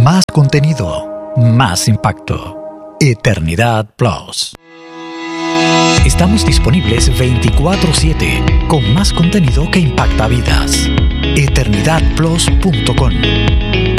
Más contenido, más impacto. Eternidad Plus. Estamos disponibles 24/7 con más contenido que impacta vidas. eternidadplus.com